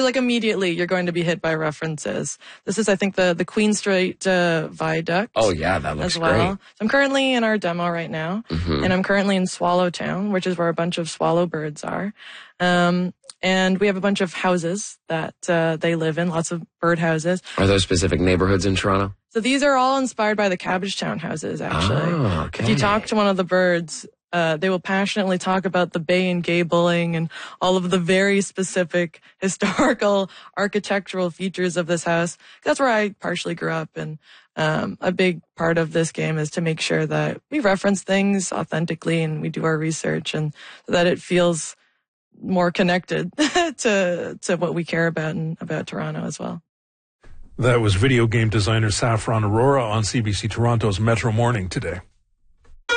like immediately you're going to be hit by references. This is, I think, the Queen Street Viaduct. Oh yeah, that looks as well. great. So I'm currently in our demo right now, and I'm currently in Swallowtown, which is where a bunch of swallow birds are. And we have a bunch of houses that they live in, lots of bird houses. Are those specific neighborhoods in Toronto? So these are all inspired by the Cabbagetown houses, actually. Oh, okay. If you talk to one of the birds, they will passionately talk about the bay and gabling and all of the very specific historical architectural features of this house. That's where I partially grew up, and a big part of this game is to make sure that we reference things authentically and we do our research, and so that it feels more connected to what we care about and about Toronto as well. That was video game designer Saffron Aurora on CBC Toronto's Metro Morning today.